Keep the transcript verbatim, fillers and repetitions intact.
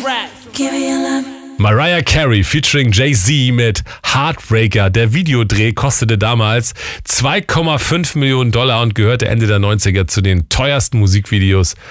Mariah Carey featuring Jay-Z mit Heartbreaker. Der Videodreh kostete damals zwei Komma fünf Millionen Dollar und gehörte Ende der neunziger zu den teuersten Musikvideos